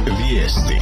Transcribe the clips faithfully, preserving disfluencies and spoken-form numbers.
Vijesti.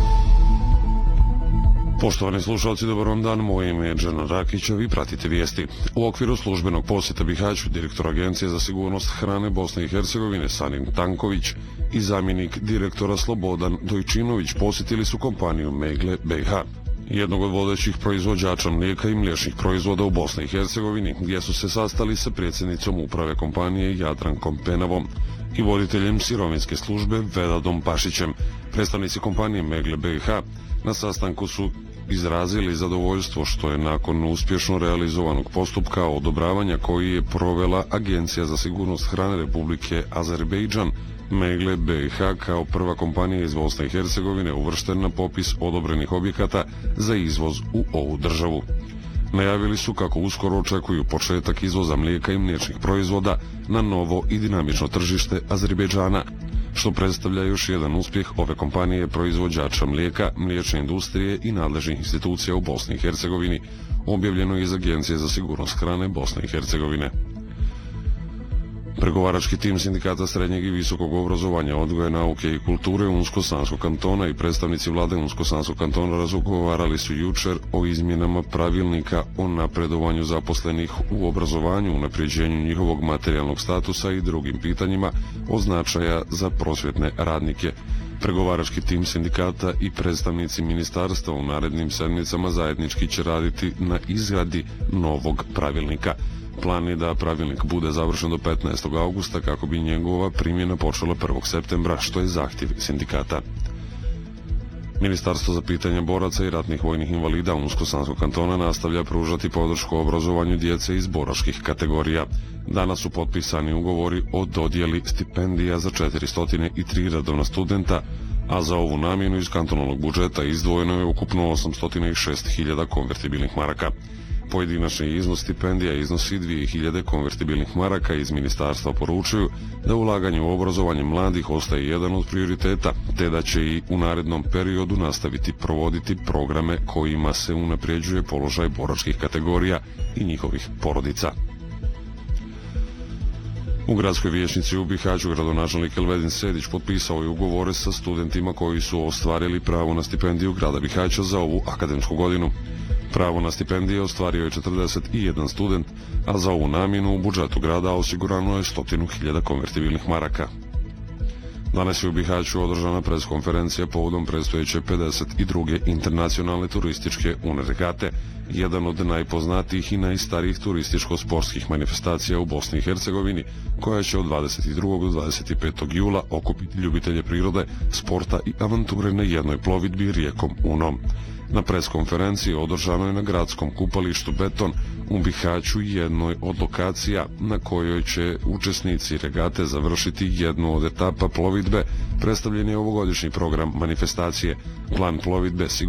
Poštovani slušalci, dobar vam dan, moje ime je Džana Rakić, a vi pratite vijesti. U okviru službenog posjeta Bihaću, direktor Agencije za sigurnost hrane Bosne i Hercegovine Sanin Tanković i zamjenik direktora Slobodan Dojčinović posjetili su kompaniju Megle B i H, jednog od vodećih proizvođača mlijeka i mliječnih proizvoda u Bosni i Hercegovini, gdje su se sastali sa predsjednicom uprave kompanije Jadrankom Penavom i voditeljem sirovinske službe Vedadom Pašićem. Predstavnici kompanije Megle B i H na sastanku su izrazili zadovoljstvo što je nakon uspješno realizovanog postupka odobravanja koji je provela Agencija za sigurnost hrane Republike Azerbejdžan, Megle B i H kao prva kompanija iz Bosne i Hercegovine uvršten na popis odobrenih objekata za izvoz u ovu državu. Najavili su kako uskoro očekuju početak izvoza mlijeka i mliječnih proizvoda na novo i dinamično tržište Azerbejdžana, što predstavlja još jedan uspjeh ove kompanije proizvođača mlijeka, mliječne industrije i nadležnih institucija u Bosni i Hercegovini, objavljeno iz Agencije za sigurnost hrane Bosne i Hercegovine. Pregovarački tim sindikata srednjeg i visokog obrazovanja, odgoja, nauke i kulture Unsko-Sanskog kantona i predstavnici vlade Unsko-Sanskog kantona razgovarali su jučer o izmjenama pravilnika o napredovanju zaposlenih u obrazovanju, unapređenju njihovog materijalnog statusa i drugim pitanjima od značaja za prosvjetne radnike. Pregovarački tim sindikata i predstavnici ministarstva u narednim sedmicama zajednički će raditi na izradi novog pravilnika. Plan je da pravilnik bude završen do petnaestog augusta kako bi njegova primjena počela prvog septembra, što je zahtjev sindikata. Ministarstvo za pitanja boraca i ratnih vojnih invalida Unsko-Sanskog kantona nastavlja pružati podršku obrazovanju djece iz boračkih kategorija. Danas su potpisani ugovori o dodjeli stipendija za četiristo tri redovna studenta, a za ovu namjenu iz kantonalnog budžeta izdvojeno je ukupno osamsto šest hiljada konvertibilnih maraka. Pojedinačni iznos stipendija iznosi dvije hiljade konvertibilnih maraka. Iz ministarstva poručuju da ulaganje u obrazovanje mladih ostaje jedan od prioriteta, te da će i u narednom periodu nastaviti provoditi programe kojima se unapređuje položaj boračkih kategorija i njihovih porodica. U gradskoj vijećnici u Bihaću gradonačelnik Elvedin Sedić potpisao je ugovore sa studentima koji su ostvarili pravo na stipendiju grada Bihaća za ovu akademsku godinu. Pravo na stipendije ostvario je četrdeset jedan student, a za ovu namjenu u budžetu grada osigurano je stotinu hiljada konvertibilnih maraka. Danas je u Bihaću održana preskonferencija povodom predstojeće pedeset druge internacionalne turističke UNERGATE, jedan od najpoznatijih i najstarijih turističko-sportskih manifestacija u Bosni i Hercegovini, koja će od dvadeset drugog do dvadeset petog jula okupiti ljubitelje prirode, sporta i avanture na jednoj plovidbi rijekom Unom. Na preskonferenciji održano je na gradskom kupalištu Beton u Bihaću jednoj od lokacija na kojoj će učesnici regate završiti jednu od etapa plovidbe. Predstavljen je ovogodišnji program manifestacije. Plan plovidbe sigurno